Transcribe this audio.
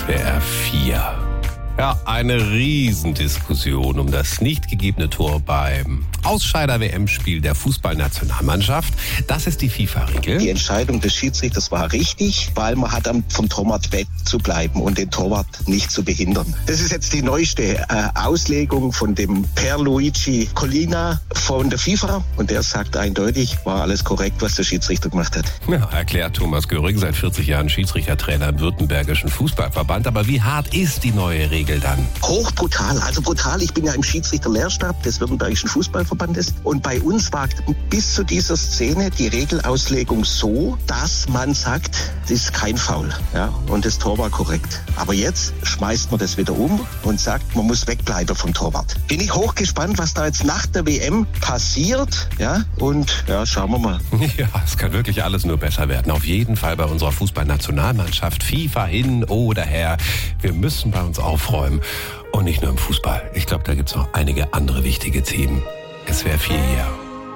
SWR 4. Ja, eine Riesendiskussion um das nicht gegebene Tor beim Ausscheider-WM-Spiel der Fußballnationalmannschaft. Das ist die FIFA-Regel. Die Entscheidung des Schiedsrichters war richtig, weil man hat vom Torwart wegzubleiben und den Torwart nicht zu behindern. Das ist jetzt die neueste Auslegung von dem Pierluigi Collina von der FIFA und der sagt eindeutig, war alles korrekt, was der Schiedsrichter gemacht hat. Ja, erklärt Thomas Göring, seit 40 Jahren Schiedsrichtertrainer im Württembergischen Fußballverband. Aber wie hart ist die neue Regel dann? Hochbrutal, also brutal. Ich bin ja im Schiedsrichterlehrstab des Württembergischen Fußballverbandes und bei uns war bis zu dieser Szene die Regelauslegung so, dass man sagt, das ist kein Foul, ja, und das Tor war korrekt. Aber jetzt schmeißt man das wieder um und sagt, man muss wegbleiben vom Torwart. Bin ich hochgespannt, was da jetzt nach der WM passiert, ja, und ja, schauen wir mal. Ja, es kann wirklich alles nur besser werden. Auf jeden Fall bei unserer Fußballnationalmannschaft, FIFA hin oder her. Wir müssen bei uns aufräumen. Und nicht nur im Fußball. Ich glaube, da gibt es noch einige andere wichtige Themen. SWR 4 hier.